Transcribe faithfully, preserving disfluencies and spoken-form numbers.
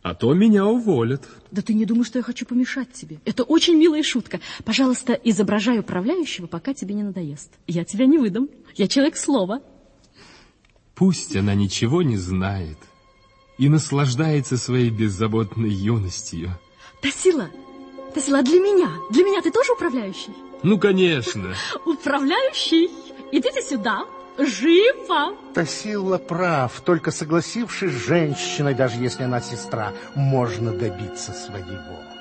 А то меня уволят. Да ты не думай, что я хочу помешать тебе. Это очень милая шутка. Пожалуйста, изображай управляющего, пока тебе не надоест. Я тебя не выдам. Я человек слова. Пусть она ничего не знает и наслаждается своей беззаботной юностью. Тасила, Тасила, а для меня? Для меня ты тоже управляющий? Ну, конечно. Управляющий, идите сюда. Живо! Тасила прав. Только согласившись с женщиной, даже если она сестра, можно добиться своего.